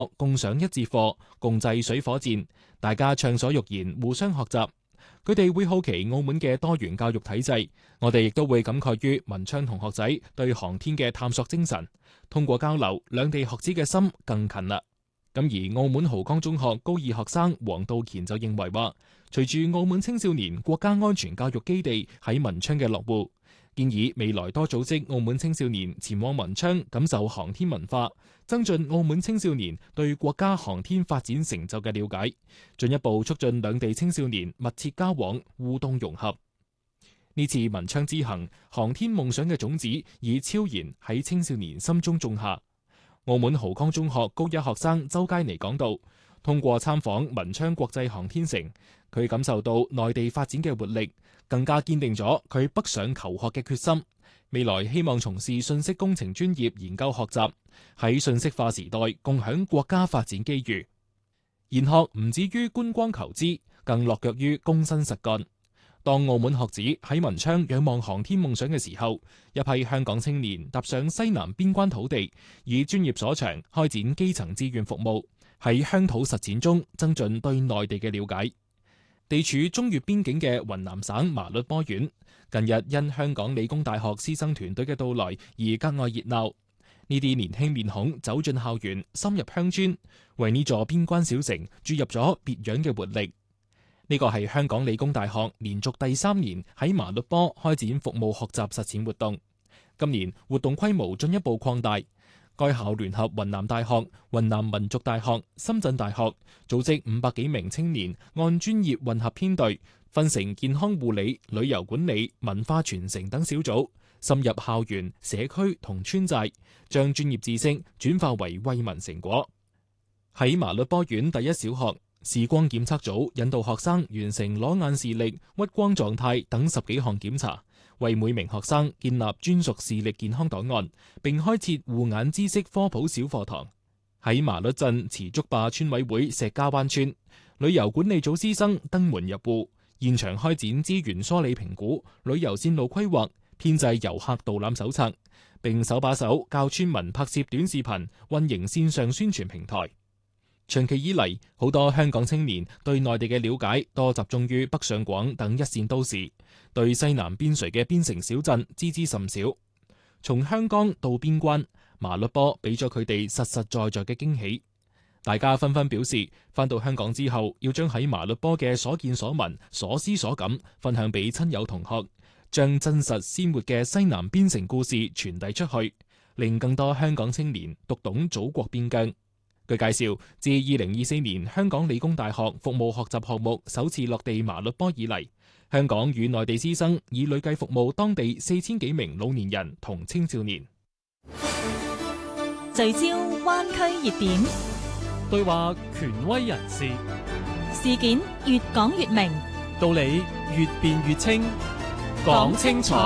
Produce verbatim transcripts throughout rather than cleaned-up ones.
共享一節課，共製水火箭，大家暢所欲言，互相學習。佢哋會好奇澳門嘅多元教育體制，我哋亦都會感慨於文昌同學仔對航天嘅探索精神。通過交流，兩地學子嘅心更近啦。咁而澳門濠江中學高二學生黃道乾就認為話，隨住澳門青少年國家安全教育基地喺文昌嘅落戶，建議未來多組織澳門青少年前往文昌感受航天文化，增進澳門青少年對國家航天發展成就嘅了解，進一步促進兩地青少年密切交往、互動融合。呢次文昌之行，航天夢想嘅種子已悄然喺青少年心中種下。澳門濠江中學高一學生周佳妮講道，通過參訪文昌國際航天城，佢感受到內地發展嘅活力，更加堅定咗佢北上求學嘅決心。未來希望從事信息工程專業研究學習，喺信息化時代共享國家發展機遇。研學唔止於觀光求知，更落腳於躬身實幹。當澳門學子喺文昌仰望航天夢想嘅時候，一批香港青年踏上西南邊關土地，以專業所長開展基層志願服務，喺鄉土實踐中增進對內地嘅了解。地處中越邊境嘅雲南省麻栗坡縣，近日因香港理工大學師生團隊嘅到來而格外熱鬧。呢啲年輕面孔走進校園，深入鄉村，為呢座邊關小城注入咗別樣嘅活力。呢個係香港理工大學連續第三年喺麻栗坡開展服務學習實踐活動。今年活動規模進一步擴大，該校聯合雲南大學、雲南民族大學、深圳大學，組織五百幾名青年，按專業混合編隊，分成健康護理、旅遊管理、文化傳承等小組，深入校園、社區同村寨，將專業知識轉化為惠民成果。喺麻栗坡縣第一小學，視光檢測組引導學生完成裸眼視力、屈光狀態等十幾項檢查，為每名學生建立專屬視力健康檔案，並開設護眼知識科普小課堂。喺麻栗鎮慈竹壩村委會石家灣村，旅遊管理組師生登門入戶，現場開展資源梳理評估、旅遊線路規劃、編製遊客導覽手冊，並手把手教村民拍攝短視頻，運營線上宣傳平台。長期以嚟，好多香港青年對內地嘅了解多集中於北上廣等一線都市，對西南邊陲嘅邊城小鎮知之甚少。從香港到邊關，麻栗坡俾咗佢哋實實在在嘅驚喜。大家紛紛表示，返到香港之後，要將喺麻栗坡嘅所見所聞、所思所感分享俾親友同學，將真實鮮活嘅西南邊城故事傳遞出去，令更多香港青年讀懂祖國邊疆。據介紹，自二零二四年香港理工大學服務學習項目首次落地麻栗坡以嚟，香港與內地師生已累計服務當地四千幾名老年人同青少年。 聚焦灣區熱點， 對話權威人士， 事件越講越明， 道理越辯越清，講清楚。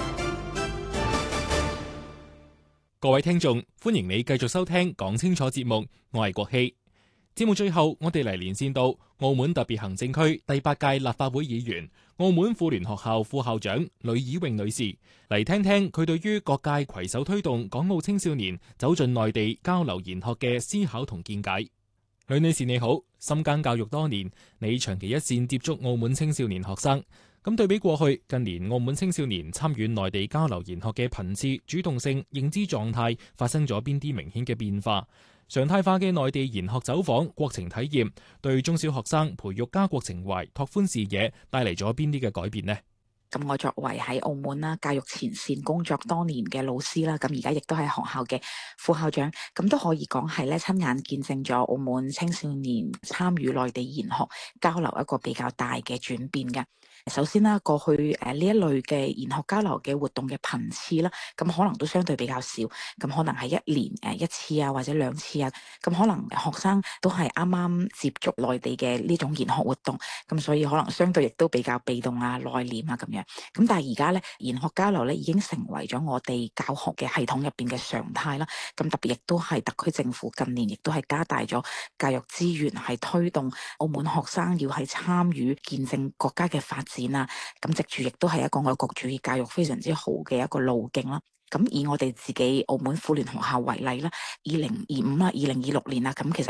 各位聽眾，歡迎你繼續收聽講清楚節目，我係國希。節目最後，我哋嚟連線到澳門特別行政區第八屆立法會議員、澳門婦聯學校副校長呂以穎女士，嚟聽聽佢對於各界攜手推動港澳青少年走進內地交流研學嘅思考同見解。呂女士你好，深耕教育多年，你長期一線接觸澳門青少年學生。咁對比過去，近年澳門青少年參與內地交流研學嘅頻次、主動性、認知狀態發生咗邊啲明顯嘅變化？常態化嘅內地研學走訪、國情體驗，對中小學生培育家國情懷、拓寬視野，帶嚟咗邊啲嘅改變呢？ 咁我作為喺澳門啦教育前線工作多年嘅老師啦，咁而家亦都係學校嘅副校長，咁都可以講係咧親眼見證咗澳門青少年參與內地研學交流一個比較大嘅轉變嘅。首先啦，過去誒呢一類嘅研學交流嘅活動嘅頻次啦，咁可能都相對比較少，咁可能係一年誒一次啊，或者兩次啊，咁可能學生都係啱啱接觸內地嘅呢種研學活動，咁所以可能相對亦都比較被動啊、內斂啊咁樣。咁但係而家咧研學交流咧已經成為咗我哋教學嘅系統入邊嘅常態啦。咁特別亦都係特區政府近年亦都係加大咗教育資源，係推動澳門學生要係參與見證國家嘅發展啊。咁藉住亦都係一個愛國主義教育非常之好嘅一個路徑啦。 咁以我哋自己澳門婦聯學校為例啦，二零二五啊、二零二六年啊，咁其實